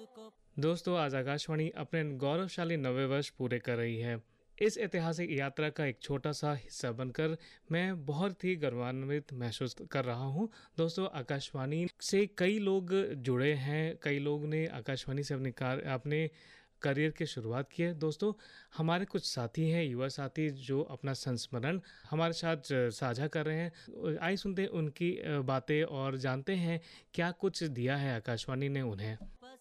दोस्तों, आज आकाशवाणी अपने गौरवशाली 90 वर्ष पूरे कर रही है। इस ऐतिहासिक यात्रा का एक छोटा सा हिस्सा बनकर मैं बहुत ही गौरवान्वित महसूस कर रहा हूँ। दोस्तों, आकाशवाणी से कई लोग जुड़े हैं, कई लोग ने आकाशवाणी से अपने करियर की शुरुआत की है। दोस्तों, हमारे कुछ साथी हैं, युवा साथी, जो अपना संस्मरण हमारे साथ साझा कर रहे हैं। आइए सुनते हैं उनकी बातें और जानते हैं क्या कुछ दिया है आकाशवाणी ने उन्हें।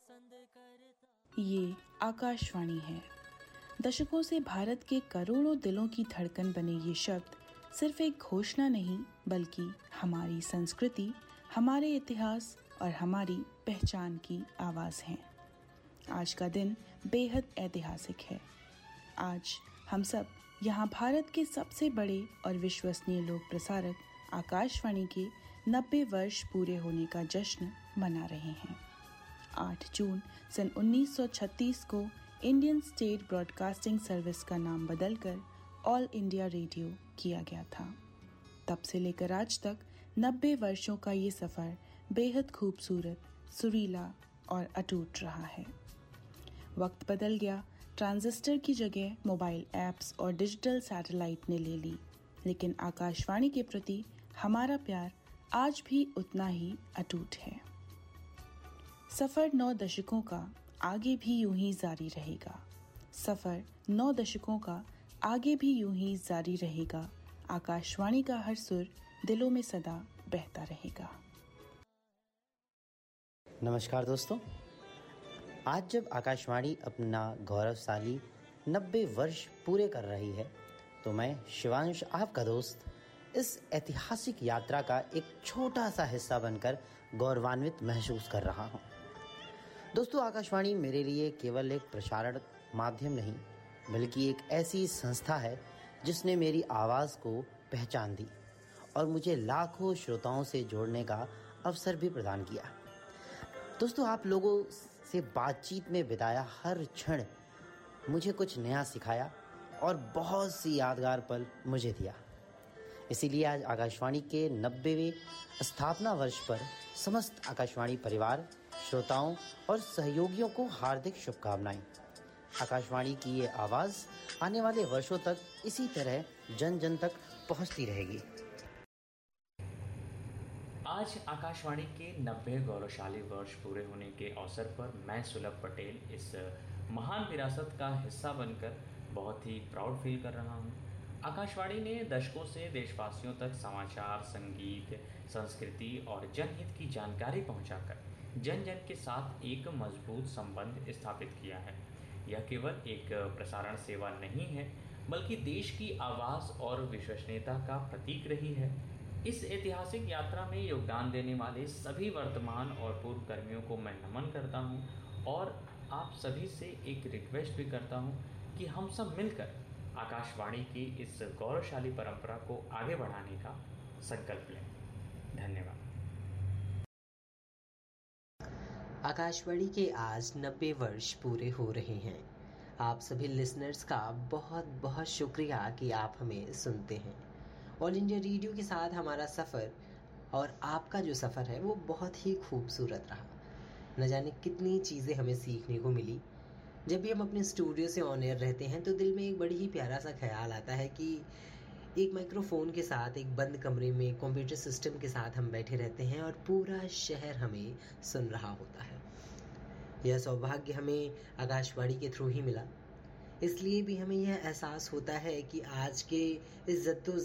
ये आकाशवाणी है। दशकों से भारत के करोड़ों दिलों की धड़कन बने ये शब्द सिर्फ एक घोषणा नहीं, बल्कि हमारी संस्कृति, हमारे इतिहास और हमारी पहचान की आवाज़ हैं। आज का दिन बेहद ऐतिहासिक है। आज हम सब यहाँ भारत के सबसे बड़े और विश्वसनीय लोक प्रसारक आकाशवाणी के 90 वर्ष पूरे होने का जश्न मना रहे हैं। 8 जून सन 1936 को इंडियन स्टेट ब्रॉडकास्टिंग सर्विस का नाम बदलकर ऑल इंडिया रेडियो किया गया था। तब से लेकर आज तक 90 वर्षों का ये सफ़र बेहद खूबसूरत, सुरीला और अटूट रहा है। वक्त बदल गया, ट्रांजिस्टर की जगह मोबाइल ऐप्स और डिजिटल सैटेलाइट ने ले ली, लेकिन आकाशवाणी के प्रति हमारा प्यार आज भी उतना ही अटूट है। सफ़र 9 दशकों का आगे भी यूं ही जारी रहेगा। सफ़र 9 दशकों का आगे भी यूं ही जारी रहेगा। आकाशवाणी का हर सुर दिलों में सदा बहता रहेगा। नमस्कार दोस्तों, आज जब आकाशवाणी अपना गौरवशाली 90 वर्ष पूरे कर रही है, तो मैं शिवांश, आपका दोस्त, इस ऐतिहासिक यात्रा का एक छोटा सा हिस्सा बनकर गौरवान्वित महसूस कर रहा हूँ। दोस्तों, आकाशवाणी मेरे लिए केवल एक प्रसारण माध्यम नहीं, बल्कि एक ऐसी संस्था है जिसने मेरी आवाज़ को पहचान दी और मुझे लाखों श्रोताओं से जोड़ने का अवसर भी प्रदान किया। दोस्तों, आप लोगों से बातचीत में बिताया हर क्षण मुझे कुछ नया सिखाया और बहुत सी यादगार पल मुझे दिया। इसीलिए आज आकाशवाणी के 90वें स्थापना वर्ष पर समस्त आकाशवाणी परिवार, श्रोताओं और सहयोगियों को हार्दिक शुभकामनाएं। आकाशवाणी की ये आवाज़ आने वाले वर्षों तक इसी तरह जन जन तक पहुंचती रहेगी। आज आकाशवाणी के 90 गौरवशाली वर्ष पूरे होने के अवसर पर मैं सुलभ पटेल इस महान विरासत का हिस्सा बनकर बहुत ही प्राउड फील कर रहा हूँ। आकाशवाणी ने दशकों से देशवासियों तक समाचार, संगीत, संस्कृति और जनहित की जानकारी पहुँचाकर जन जन के साथ एक मजबूत संबंध स्थापित किया है। यह केवल एक प्रसारण सेवा नहीं है, बल्कि देश की आवाज़ और विश्वसनीयता का प्रतीक रही है। इस ऐतिहासिक यात्रा में योगदान देने वाले सभी वर्तमान और पूर्व कर्मियों को मैं नमन करता हूं और आप सभी से एक रिक्वेस्ट भी करता हूं कि हम सब मिलकर आकाशवाणी की इस गौरवशाली परंपरा को आगे बढ़ाने का संकल्प लें। धन्यवाद। आकाशवाणी के आज 90 वर्ष पूरे हो रहे हैं। आप सभी लिसनर्स का बहुत बहुत शुक्रिया कि आप हमें सुनते हैं। ऑल इंडिया रेडियो के साथ हमारा सफ़र और आपका जो सफ़र है वो बहुत ही खूबसूरत रहा। न जाने कितनी चीज़ें हमें सीखने को मिली। जब भी हम अपने स्टूडियो से ऑन एयर रहते हैं तो दिल में एक बड़ी ही प्यारा सा ख्याल आता है कि एक माइक्रोफोन के साथ एक बंद कमरे में कंप्यूटर सिस्टम के साथ हम बैठे रहते हैं और पूरा शहर हमें सुन रहा होता है। यह सौभाग्य हमें आकाशवाणी के थ्रू ही मिला। इसलिए भी हमें यह एहसास होता है कि आज के इस